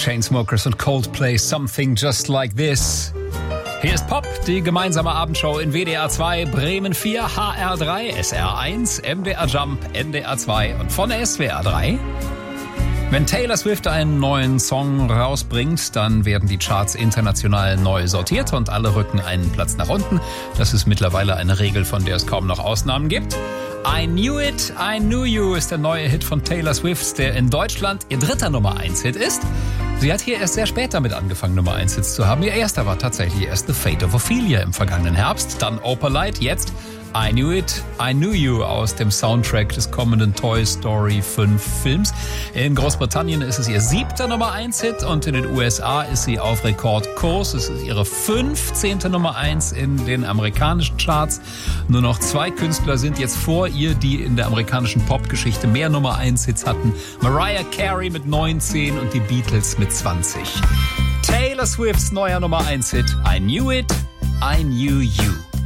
Chainsmokers und Coldplay, Something Just Like This. Hier ist Pop, die gemeinsame Abendshow in WDR 2, Bremen 4, HR 3, SR 1, MDR Jump, NDR 2 und von SWR 3. Wenn Taylor Swift einen neuen Song rausbringt, dann werden die Charts international neu sortiert und alle rücken einen Platz nach unten. Das ist mittlerweile eine Regel, von der es kaum noch Ausnahmen gibt. I Knew It, I Knew You ist der neue Hit von Taylor Swift, der in Deutschland ihr dritter Nummer 1 Hit ist. Sie hat hier erst sehr spät damit angefangen, Nummer 1 Hits zu haben. Ihr erster war tatsächlich erst The Fate of Ophelia im vergangenen Herbst, dann Opalite, jetzt I Knew It, I Knew You aus dem Soundtrack des kommenden Toy Story 5 Films. In Großbritannien ist es ihr siebter Nummer 1 Hit und in den USA ist sie auf Rekordkurs. Es ist ihre 15. Nummer 1 in den amerikanischen Charts. Nur noch 2 Künstler sind jetzt vor ihr, die in der amerikanischen Popgeschichte mehr Nummer 1 Hits hatten. Mariah Carey mit 19 und die Beatles mit 20. Taylor Swifts neuer Nummer 1 Hit, I Knew It, I Knew You.